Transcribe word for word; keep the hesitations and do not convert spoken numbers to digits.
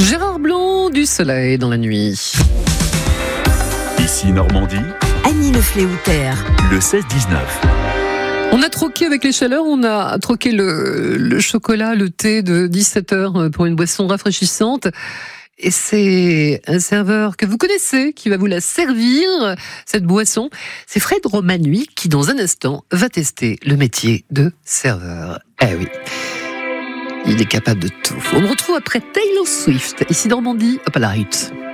Gérard Blanc, du soleil dans la nuit. Ici Normandie, Annie Le Fléoutère, le seize dix-neuf. On a troqué avec les chaleurs, on a troqué le, le chocolat, le thé de dix-sept heures pour une boisson rafraîchissante. Et c'est un serveur que vous connaissez qui va vous la servir, cette boisson. C'est Fred Romanui qui, dans un instant, va tester le métier de serveur. Eh oui, il est capable de tout. On me retrouve après Taylor Swift, ici Normandie, hop à la route.